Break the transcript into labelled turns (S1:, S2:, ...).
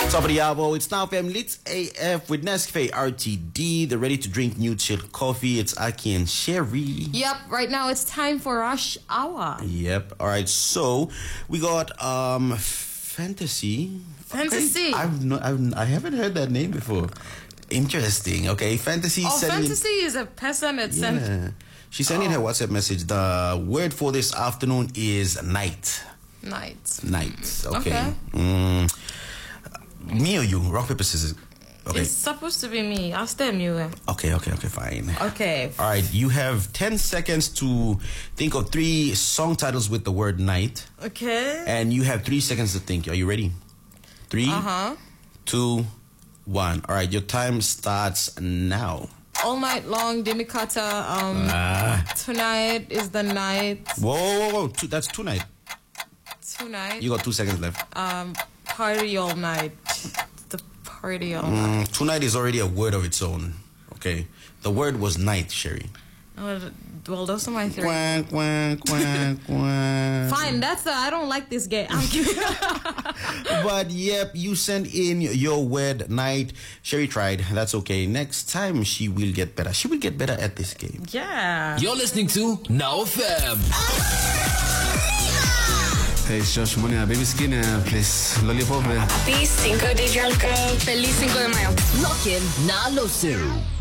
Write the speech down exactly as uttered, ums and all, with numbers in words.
S1: Top of the hour, it's now fam Litz A F with Nescafe R T D, the ready to drink new chilled coffee. It's Aki and Sherry.
S2: Yep, right now it's time for Rush Hour.
S1: Yep. All right, so we got um Fantasy.
S2: Fantasy.
S1: Okay. I've no, I've I haven't heard that name before. Interesting. Okay, Fantasy.
S2: Oh,
S1: sending
S2: Fantasy in, is a person that
S1: yeah.
S2: sent.
S1: She sent in
S2: Oh.
S1: her WhatsApp message. The word for this afternoon is night.
S2: Night.
S1: Night. Okay.
S2: Okay.
S1: Mm, me or you? Rock, paper, scissors. Okay.
S2: It's supposed to be me. I'll stem you.
S1: Okay, okay, okay, fine.
S2: Okay.
S1: All right, you have ten seconds to think of three song titles with the word night.
S2: Okay.
S1: And you have three seconds to think. Are you ready? Three,
S2: Uh-huh.
S1: two, one. All right, your time starts now.
S2: All night long, Demi Carter. Um,
S1: Ah.
S2: Tonight is the night.
S1: Whoa, whoa, whoa. Two, that's tonight.
S2: Tonight.
S1: You got two seconds left.
S2: Um, party all night. The party all night.
S1: Mm, tonight is already a word of its own. Okay. The word was night, Sherry.
S2: Well, well, those are my three.
S1: Quack, quack, quack, quack.
S2: Fine, that's uh, I don't like this game. I'm kidding.
S1: But yep, you sent in your word night. Sherry tried. That's okay. Next time she will get better. She will get better at this game.
S2: Yeah.
S3: You're listening to Now F M.
S4: Hey, it's Josh Money, Baby Skin, uh, please. Lollipop. Uh.
S5: Happy cinco de Junco. Feliz cinco de Mayo.
S3: Lock in, Nalo Zero.